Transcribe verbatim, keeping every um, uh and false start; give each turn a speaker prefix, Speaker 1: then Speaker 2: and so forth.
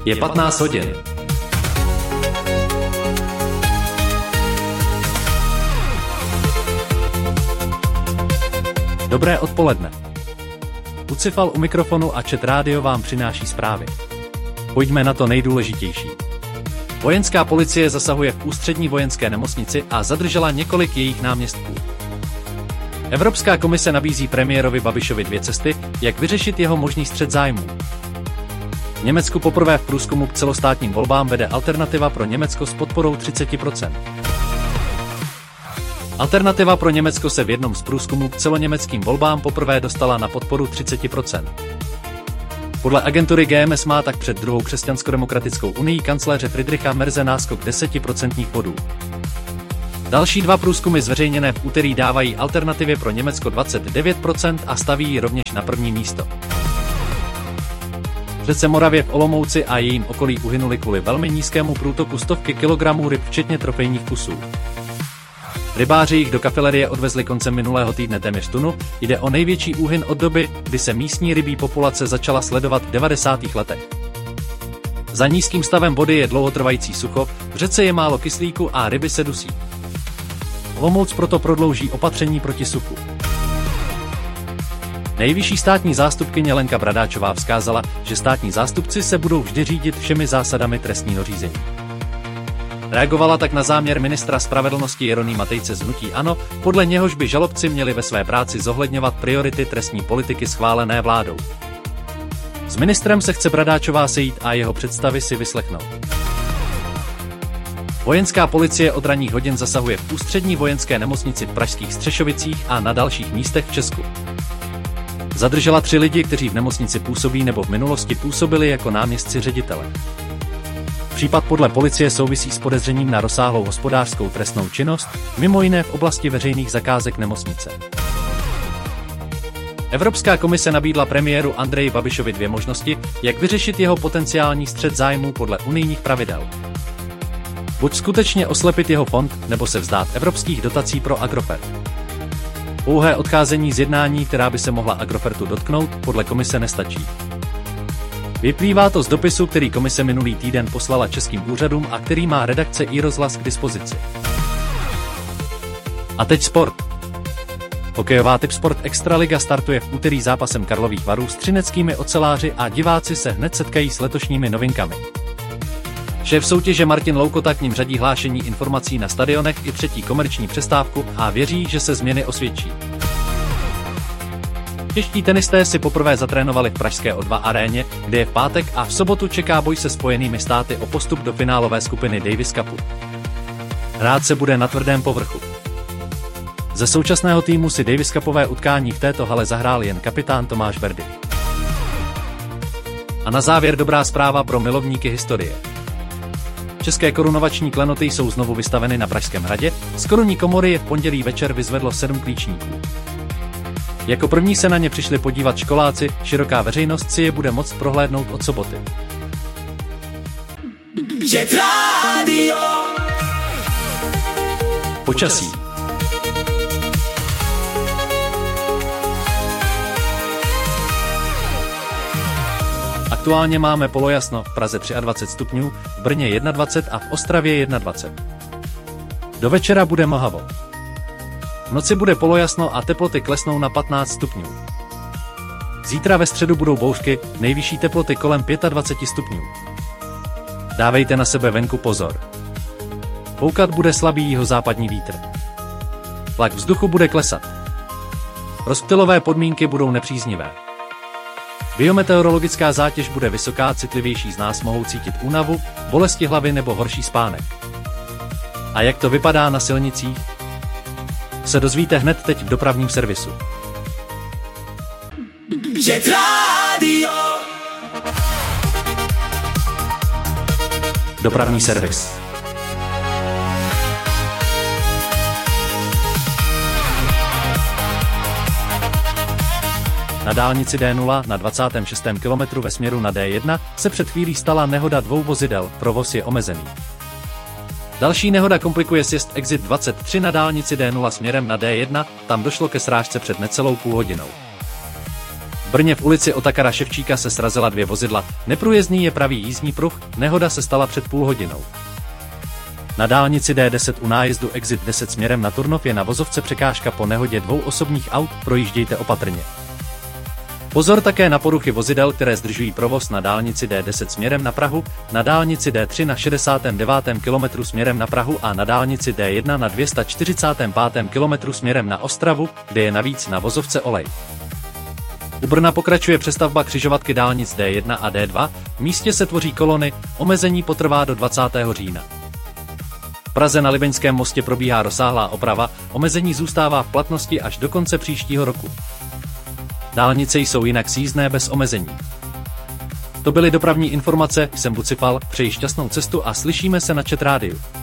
Speaker 1: Je patnáct hodin. Dobré odpoledne. Ucifal u mikrofonu a Čet rádio vám přináší zprávy. Pojďme na to nejdůležitější. Vojenská policie zasahuje v ústřední vojenské nemocnici a zadržela několik jejich náměstků. Evropská komise nabízí premiérovi Babišovi dvě cesty, jak vyřešit jeho možný střet zájmů. V Německu poprvé v průzkumu k celostátním volbám vede Alternativa pro Německo s podporou třicet procent. Alternativa pro Německo se v jednom z průzkumů k celoněmeckým volbám poprvé dostala na podporu třicet procent. Podle agentury G M S má tak před druhou křesťansko-demokratickou unii kancléře Friedricha Merze náskok deset procentních bodů. Další dva průzkumy zveřejněné v úterý dávají Alternativě pro Německo dvacet devět procent a staví ji rovněž na první místo. V řece Moravě v Olomouci a jejím okolí uhynuli kvůli velmi nízkému průtoku stovky kilogramů ryb včetně trofejních kusů. Rybáři jich do kafilerie odvezli koncem minulého týdne téměř tunu, jde o největší úhyn od doby, kdy se místní rybí populace začala sledovat v devadesátých letech. Za nízkým stavem vody je dlouhotrvající sucho, v řece je málo kyslíku a ryby se dusí. Olomouc proto prodlouží opatření proti suchu. Nejvyšší státní zástupkyně Lenka Bradáčová vzkázala, že státní zástupci se budou vždy řídit všemi zásadami trestního řízení. Reagovala tak na záměr ministra spravedlnosti Jeronýma Tejce z hnutí ANO, podle něhož by žalobci měli ve své práci zohledňovat priority trestní politiky schválené vládou. S ministrem se chce Bradáčová sejít a jeho představy si vyslechnout. Vojenská policie od ranních hodin zasahuje v ústřední vojenské nemocnici v pražských Střešovicích a na dalších místech v Česku. Zadržela tři lidi, kteří v nemocnici působí nebo v minulosti působili jako náměstci ředitele. Případ podle policie souvisí s podezřením na rozsáhlou hospodářskou trestnou činnost, mimo jiné v oblasti veřejných zakázek nemocnice. Evropská komise nabídla premiéru Andreji Babišovi dvě možnosti, jak vyřešit jeho potenciální střet zájmů podle unijních pravidel. Buď skutečně oslepit jeho fond, nebo se vzdát evropských dotací pro Agrofert. Pouhé odcházení z jednání, která by se mohla Agrofertu dotknout, podle komise nestačí. Vyplývá to z dopisu, který komise minulý týden poslala českým úřadům a který má redakce iRozhlas k dispozici. A teď sport. Hokejová Tipsport Extraliga startuje v úterý zápasem Karlových Varů s třineckými oceláři a diváci se hned setkají s letošními novinkami. Šéf soutěže Martin Loukota k nim řadí hlášení informací na stadionech i třetí komerční přestávku a věří, že se změny osvědčí. Čeští tenisté si poprvé zatrénovali v pražské O dva aréně, kde je v pátek a v sobotu čeká boj se Spojenými státy o postup do finálové skupiny Davis Cupu. Hrát se bude na tvrdém povrchu. Ze současného týmu si Davis Cupové utkání v této hale zahrál jen kapitán Tomáš Berdych. A na závěr dobrá zpráva pro milovníky historie. České korunovační klenoty jsou znovu vystaveny na Pražském hradě, z korunní komory je v pondělí večer vyzvedlo sedm klíčníků. Jako první se na ně přišli podívat školáci, široká veřejnost si je bude moct prohlédnout od soboty. Počasí. Aktuálně máme polojasno, v Praze dvacet tři stupňů, v Brně dvacet jedna a v Ostravě dvacet jedna. Do večera bude mlhavo. V noci bude polojasno a teploty klesnou na patnáct stupňů. Zítra ve středu budou bouřky, nejvyšší teploty kolem dvacet pět stupňů. Dávejte na sebe venku pozor. Foukat bude slabý jihozápadní vítr. Tlak vzduchu bude klesat. Rozptylové podmínky budou nepříznivé. Biometeorologická zátěž bude vysoká, citlivější z nás mohou cítit únavu, bolesti hlavy nebo horší spánek. A jak to vypadá na silnicích? Se dozvíte hned teď v dopravním servisu. Dopravní servis. Na dálnici D nula na dvacátém šestém kilometru ve směru na D jedna se před chvílí stala nehoda dvou vozidel, provoz je omezený. Další nehoda komplikuje sjezd Exit dvacet tři na dálnici D nula směrem na D jedna, tam došlo ke srážce před necelou půl hodinou. Brně v ulici Otakara Ševčíka se srazila dvě vozidla, neprůjezdný je pravý jízdní pruh, nehoda se stala před půl hodinou. Na dálnici D deset u nájezdu Exit deset směrem na Turnov je na vozovce překážka po nehodě dvou osobních aut, projíždějte opatrně. Pozor také na poruchy vozidel, které zdržují provoz na dálnici D deset směrem na Prahu, na dálnici D tři na šedesátém devátém kilometru směrem na Prahu a na dálnici D jedna na dvě stě čtyřicátém pátém kilometru směrem na Ostravu, kde je navíc na vozovce olej. U Brna pokračuje přestavba křižovatky dálnic D jedna a D dva, v místě se tvoří kolony, omezení potrvá do dvacátého října. V Praze na Libeňském mostě probíhá rozsáhlá oprava, omezení zůstává v platnosti až do konce příštího roku. Dálnice jsou jinak sjízdné bez omezení. To byly dopravní informace, jsem Bucifal, přeji šťastnou cestu a slyšíme se na Chat rádiu.